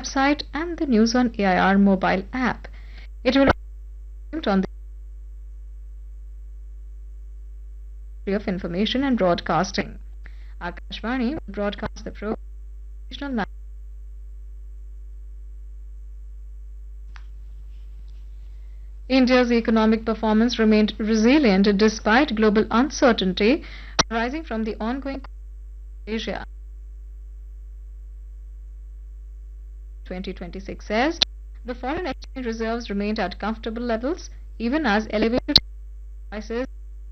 website and the News on AIR mobile app. It will be on the Ministry of Information and Broadcasting. Akashvani will broadcast the program in regional language. India's economic performance remained resilient despite global uncertainty arising from the ongoing Asia. 2026 says the foreign exchange reserves remained at comfortable levels even as elevated prices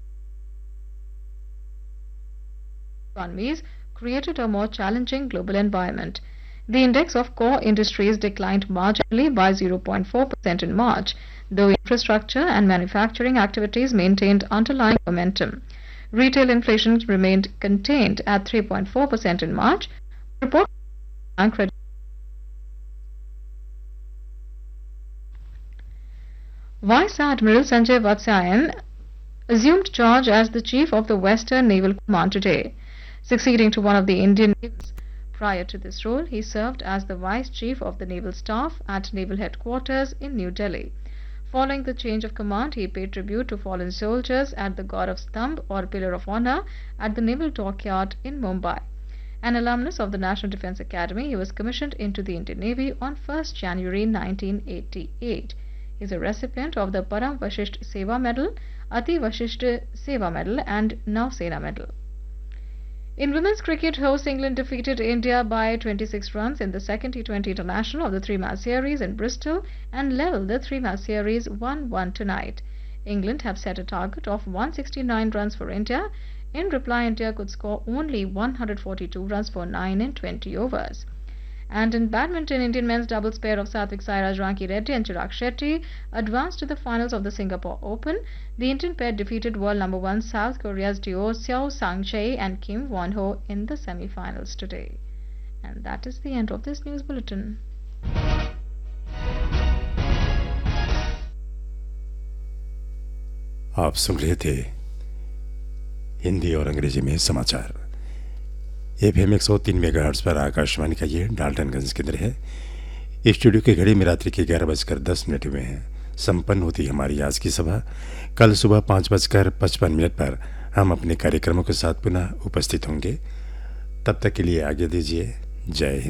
economies created a more challenging global environment. The index of core industries declined marginally by 0.4% in March, though infrastructure and manufacturing activities maintained underlying momentum. Retail inflation remained contained at 3.4% in March. Report bank credit. Vice Admiral Sanjay Vatsyayan assumed charge as the chief of the Western Naval Command today, succeeding to one of the Indian navals. Prior to this role, he served as the Vice Chief of the Naval Staff at Naval Headquarters in New Delhi. Following the change of command, he paid tribute to fallen soldiers at the Gaurav Stambh or Pillar of Honor at the Naval Dockyard in Mumbai. An alumnus of the National Defence Academy, he was commissioned into the Indian Navy on 1st January 1988. He is a recipient of the Param Vashisht Seva Medal, Ati Vashisht Seva Medal and Nausena Medal. In women's cricket, host England defeated India by 26 runs in the second T20 International of the three-match series in Bristol and levelled the three-match series 1-1 tonight. England have set a target of 169 runs for India. In reply, India could score only 142 runs for 9 in 20 overs. And in badminton, Indian men's doubles pair of Satvik Sairaj Ranki Reddy and Chirag Shetty advanced to the finals of the Singapore Open. The Indian pair defeated world number 1 South Korea's duo Seo Sang-chae and Kim Won-ho in the semi-finals today. And that is the end of this news bulletin. आप सुन रहे थे हिंदी और अंग्रेजी में समाचार। FM 103 megahertz पर आकाशवाणी का ये डाल्टनगंज केंद्र है। स्टूडियो की घड़ी में रात्रि के 11:10 हुए हैं। संपन्न होती हमारी आज की सभा। कल सुबह 5:55 पर हम अपने कार्यक्रमों के साथ पुनः उपस्थित होंगे। तब तक के लिए आज्ञा दीजिए। जय हिंद।